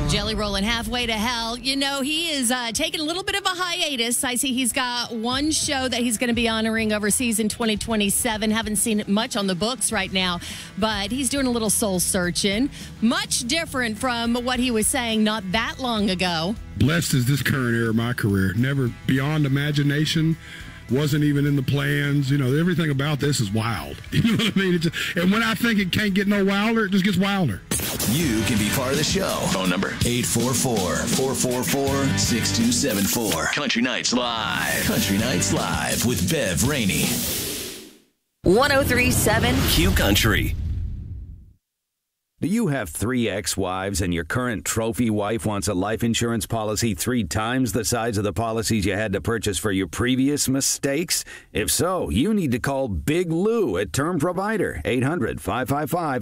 Jelly rolling halfway to hell. You know, he is taking a little bit of a hiatus. I see he's got one show that he's going to be honoring overseas in 2027. Haven't seen it much on the books right now, but he's doing a little soul searching. Much different from what he was saying not that long ago. Blessed is this current era of my career. Never beyond imagination. Wasn't even in the plans. You know, everything about this is wild. You know what I mean? And when I think it can't get no wilder, it just gets wilder. You can be part of the show. Phone number 844-444-6274. Country Nights Live. Country Nights Live with Bev Rainey. 103.7 Q Country. Do you have 3 ex-wives and your current trophy wife wants a life insurance policy 3 times the size of the policies you had to purchase for your previous mistakes? If so, you need to call Big Lou at Term Provider, 800-555